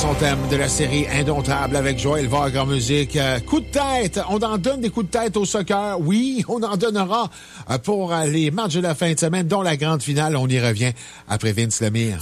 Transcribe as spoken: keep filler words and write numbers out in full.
son thème de la série Indomptable avec Joël Vogue en musique. Euh, coup de tête, on en donne des coups de tête au soccer. Oui, on en donnera pour les matchs de la fin de semaine, dont la grande finale. On y revient après Vince Lemire.